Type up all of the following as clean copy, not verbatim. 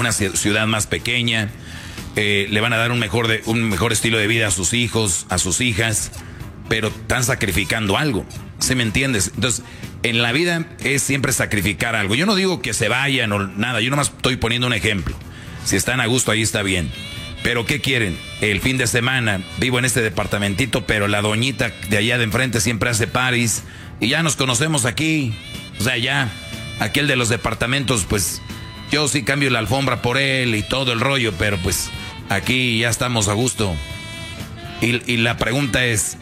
una ciudad más pequeña, le van a dar un mejor estilo de vida a sus hijos, a sus hijas, pero están sacrificando algo, ¿sí me entiendes? Entonces, en la vida es siempre sacrificar algo. Yo no digo que se vayan o nada, yo nomás estoy poniendo un ejemplo. Si están a gusto, ahí está bien. Pero ¿qué quieren? El fin de semana, vivo en este departamentito, pero la doñita de allá de enfrente siempre hace parties, y ya nos conocemos aquí. O sea, ya, aquel de los departamentos, pues, yo sí cambio la alfombra por él y todo el rollo, pero pues, aquí ya estamos a gusto. Y la pregunta es,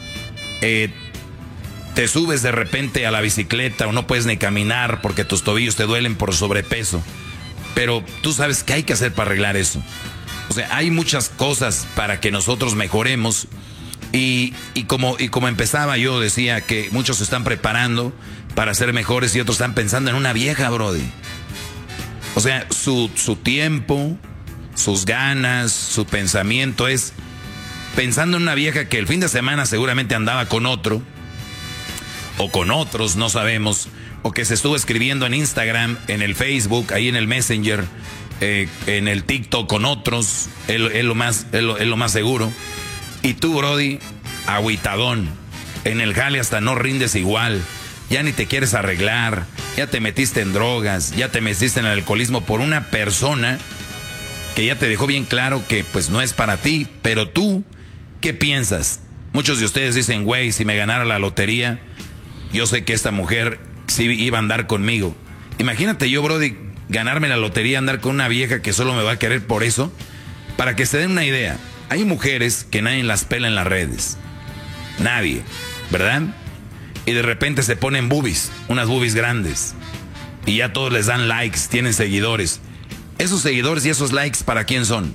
te subes de repente a la bicicleta o no puedes ni caminar porque tus tobillos te duelen por sobrepeso, pero tú sabes qué hay que hacer para arreglar eso. O sea, hay muchas cosas para que nosotros mejoremos, y como empezaba, yo decía que muchos se están preparando para ser mejores y otros están pensando en una vieja, brody. O sea, su tiempo, sus ganas, su pensamiento es pensando en una vieja que el fin de semana seguramente andaba con otro, o con otros, no sabemos, o que se estuvo escribiendo en Instagram, en el Facebook, ahí en el Messenger, en el TikTok con otros, es lo más seguro. Y tú, brody, agüitadón, en el jale hasta no rindes igual, ya ni te quieres arreglar, ya te metiste en drogas, ya te metiste en el alcoholismo por una persona que ya te dejó bien claro que pues no es para ti. Pero tú, ¿qué piensas? Muchos de ustedes dicen, güey, si me ganara la lotería, yo sé que esta mujer sí iba a andar conmigo. Imagínate yo, brody, ganarme la lotería, andar con una vieja que solo me va a querer por eso. Para que se den una idea, hay mujeres que nadie las pela en las redes. Nadie, ¿verdad? Y de repente se ponen boobies, unas boobies grandes, y ya todos les dan likes, tienen seguidores. Esos seguidores y esos likes, ¿para quién son?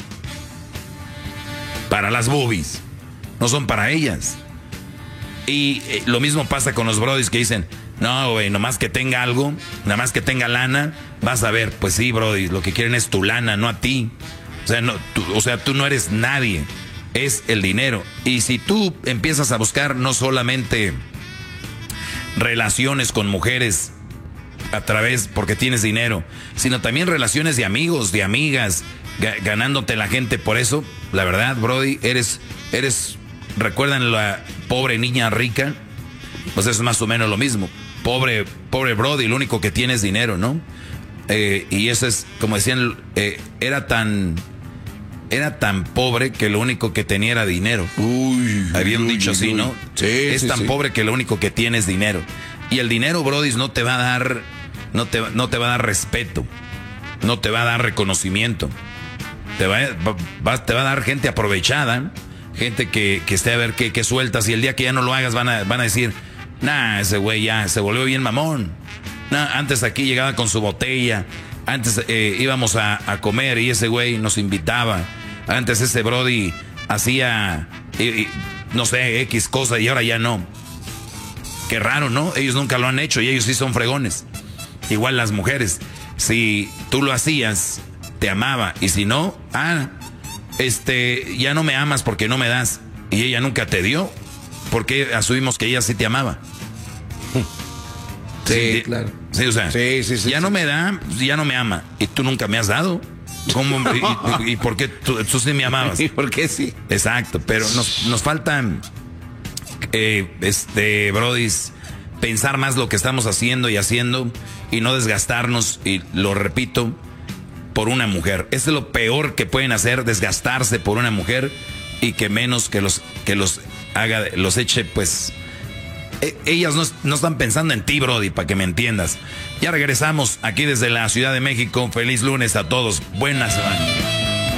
Para las boobies, no son para ellas. Y lo mismo pasa con los brodis que dicen, no, güey, nomás que tenga algo, nada más que tenga lana, vas a ver. Pues sí, brody, lo que quieren es tu lana, no a ti. O sea, tú no eres nadie, es el dinero. Y si tú empiezas a buscar no solamente relaciones con mujeres porque tienes dinero, sino también relaciones de amigos, de amigas, ganándote la gente por eso, la verdad, brody, eres, recuerdan la pobre niña rica, pues es más o menos lo mismo. Pobre brody, lo único que tiene es dinero, ¿no? Y eso es, como decían, era tan pobre que lo único que tenía era dinero. Había un dicho así, ¿no? Sí, es tan pobre que lo único que tiene es dinero. Y el dinero, brody, no te va a dar, no te va a dar respeto, no te va a dar reconocimiento. Te va a dar gente aprovechada, gente que esté a ver qué sueltas, y el día que ya no lo hagas van a decir, nah, ese güey ya se volvió bien mamón. Nah, antes aquí llegaba con su botella, antes íbamos a comer y ese güey nos invitaba, antes ese brody hacía, no sé, X cosa, y ahora ya no. Qué raro, ¿no? Ellos nunca lo han hecho y ellos sí son fregones. Igual las mujeres, si tú lo hacías, te amaba, y si no, ya no me amas porque no me das, y ella nunca te dio, porque asumimos que ella sí te amaba. Sí, claro. Sí, o sea, sí, ya no me da, ya no me ama, y tú nunca me has dado. ¿Cómo? ¿Y por qué tú sí me amabas? ¿Y por qué sí? Exacto, pero nos faltan, brodis, pensar más lo que estamos haciendo y no desgastarnos, y lo repito, por una mujer. Eso es lo peor que pueden hacer, desgastarse por una mujer, y que menos que los haga, los eche, pues. Ellas no están pensando en ti, brody, para que me entiendas. Ya regresamos aquí desde la Ciudad de México. Feliz lunes a todos. Buenas, man.